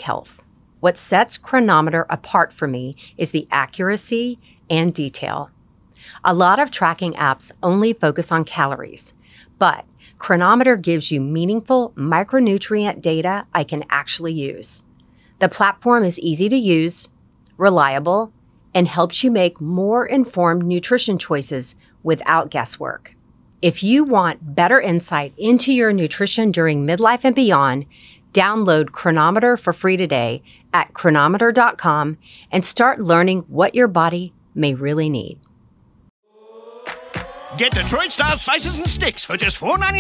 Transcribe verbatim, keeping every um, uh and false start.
health. What sets Cronometer apart for me is the accuracy and detail. A lot of tracking apps only focus on calories, but Cronometer gives you meaningful micronutrient data I can actually use. The platform is easy to use, reliable, and helps you make more informed nutrition choices without guesswork. If you want better insight into your nutrition during midlife and beyond, download Cronometer for free today at cronometer dot com and start learning what your body may really need. Get Detroit-style slices and sticks for just four ninety-nine.